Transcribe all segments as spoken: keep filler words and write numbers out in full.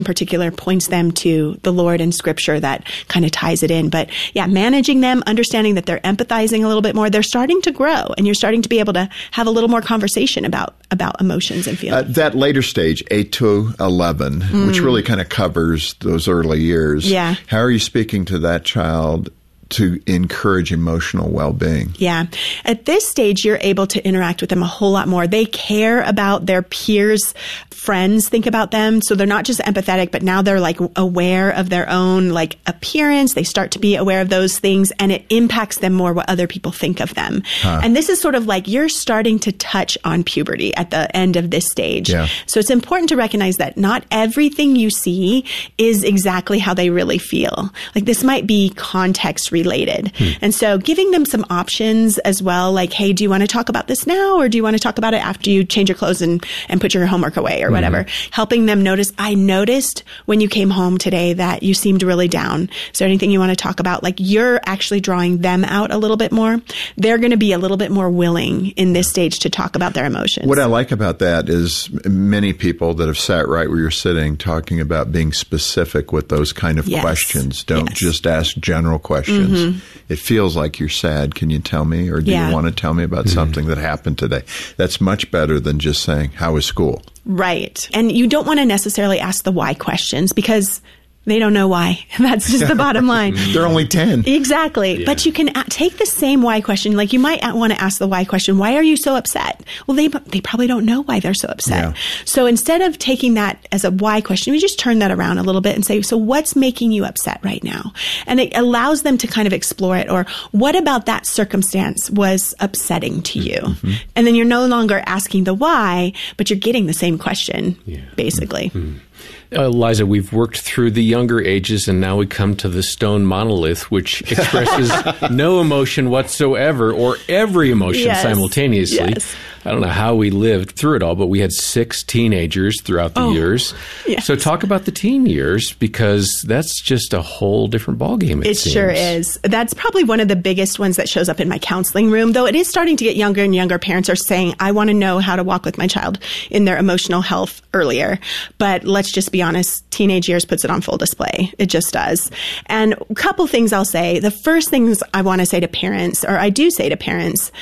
in particular points them to the Lord and scripture that kind of ties it in. But yeah, managing them, understanding that they're empathizing a little bit more, they're starting to grow and you're starting to be able to have a little more conversation about, about emotions and feelings. Uh, that later stage, eight to eleven, mm. which really kind of covers those early years. Yeah. How are you speaking to that child to encourage emotional well-being? Yeah. At this stage, you're able to interact with them a whole lot more. They care about their peers, friends think about them. So they're not just empathetic, but now they're like aware of their own like appearance. They start to be aware of those things and it impacts them more what other people think of them. Huh. And this is sort of like you're starting to touch on puberty at the end of this stage. Yeah. So it's important to recognize that not everything you see is exactly how they really feel. Like this might be context related. Hmm. And so giving them some options as well, like, hey, do you want to talk about this now or do you want to talk about it after you change your clothes and, and put your homework away or whatever, mm-hmm. helping them notice, I noticed when you came home today that you seemed really down. Is there anything you want to talk about? Like you're actually drawing them out a little bit more. They're going to be a little bit more willing in this stage to talk about their emotions. What I like about that is many people that have sat right where you're sitting talking about being specific with those kind of yes. questions. Don't yes. just ask general questions. Mm-hmm. It feels like you're sad. Can you tell me? Or do yeah. you want to tell me about mm-hmm. something that happened today? That's much better than just saying, how was school? Right. And you don't want to necessarily ask the why questions because they don't know why. That's just the bottom line. They're only ten. Exactly. Yeah. But you can a- take the same why question. Like you might want to ask the why question. Why are you so upset? Well, they they probably don't know why they're so upset. Yeah. So instead of taking that as a why question, we just turn that around a little bit and say, so what's making you upset right now? And it allows them to kind of explore it. Or what about that circumstance was upsetting to you? Mm-hmm. And then you're no longer asking the why, but you're getting the same question, yeah. basically. Mm-hmm. Uh, Liza, we've worked through the younger ages, and now we come to the stone monolith, which expresses no emotion whatsoever, or every emotion yes. simultaneously. Yes. I don't know how we lived through it all, but we had six teenagers throughout the oh, years. Yes. So talk about the teen years, because that's just a whole different ballgame, it, it seems. sure is. That's probably one of the biggest ones that shows up in my counseling room, though it is starting to get younger and younger. Parents are saying, I want to know how to walk with my child in their emotional health earlier. But let's just be honest, teenage years puts it on full display. It just does. And a couple things I'll say. The first things I want to say to parents, or I do say to parents,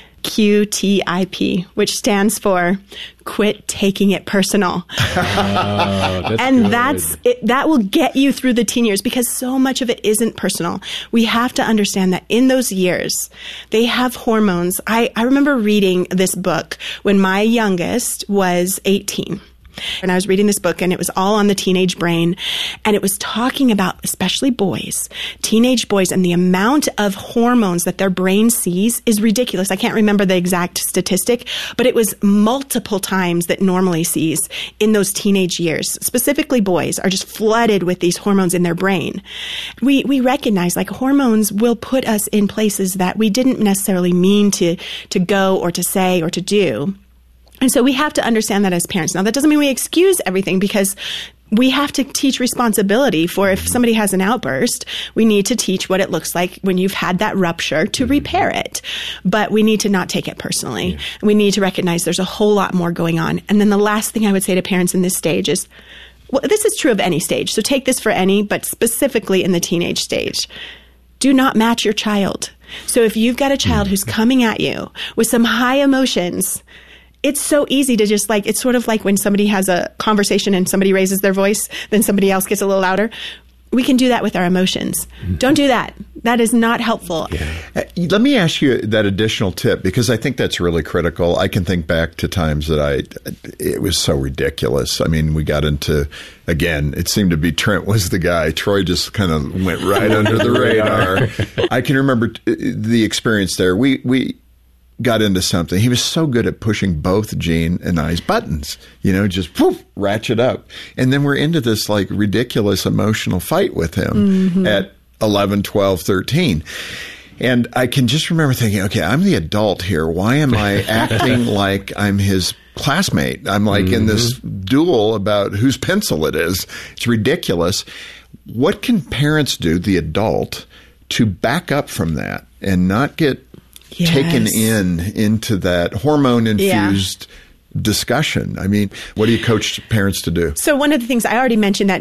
Q T I P, which stands for quit taking it personal. Oh, that's and good. that's it, that will get you through the teen years because so much of it isn't personal. We have to understand that in those years, they have hormones. I, I remember reading this book when my youngest was eighteen. And I was reading this book and it was all on the teenage brain. And it was talking about, especially boys, teenage boys, and the amount of hormones that their brain sees is ridiculous. I can't remember the exact statistic, but it was multiple times that normally sees in those teenage years. Specifically, boys are just flooded with these hormones in their brain. We, we recognize like hormones will put us in places that we didn't necessarily mean to, to go or to say or to do. And so we have to understand that as parents. Now, that doesn't mean we excuse everything because we have to teach responsibility for if somebody has an outburst, we need to teach what it looks like when you've had that rupture to repair it. But we need to not take it personally. Yeah. We need to recognize there's a whole lot more going on. And then the last thing I would say to parents in this stage is, well, this is true of any stage. So take this for any, but specifically in the teenage stage. Do not match your child. So if you've got a child who's coming at you with some high emotions, it's so easy to just like, it's sort of like when somebody has a conversation and somebody raises their voice, then somebody else gets a little louder. We can do that with our emotions. Mm-hmm. Don't do that. That is not helpful. Yeah. Uh, let me ask you that additional tip, because I think that's really critical. I can think back to times that I, it was so ridiculous. I mean, we got into, again, it seemed to be Trent was the guy. Troy just kind of went right under the radar. I can remember t- the experience there. We, we, got into something. He was so good at pushing both Gene and I's buttons, you know, just poof, ratchet up. And then we're into this like ridiculous emotional fight with him mm-hmm. at eleven, twelve, thirteen. And I can just remember thinking, okay, I'm the adult here. Why am I acting like I'm his classmate? I'm like mm-hmm. in this duel about whose pencil it is. It's ridiculous. What can parents do, the adult, to back up from that and not get Yes. taken in into that hormone-infused discussion. I mean, what do you coach parents to do? So one of the things I already mentioned that